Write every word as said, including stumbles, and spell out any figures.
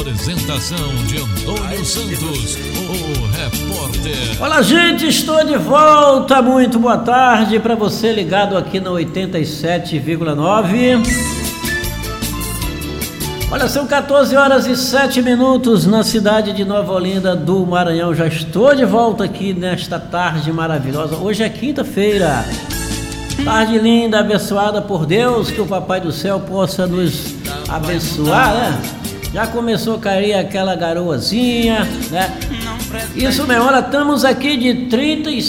Apresentação de Antônio Santos, o repórter. Olá, gente, estou de volta. Muito boa tarde para você ligado aqui na oitenta e sete vírgula nove. Olha, são quatorze horas e sete minutos na cidade de Nova Olinda do Maranhão. Já estou de volta aqui nesta tarde maravilhosa. Hoje é quinta-feira. Tarde linda, abençoada por Deus. Que o Papai do Céu possa nos abençoar, né? Já começou a cair aquela garoazinha, né? Isso mesmo, olha, estamos aqui de trinta e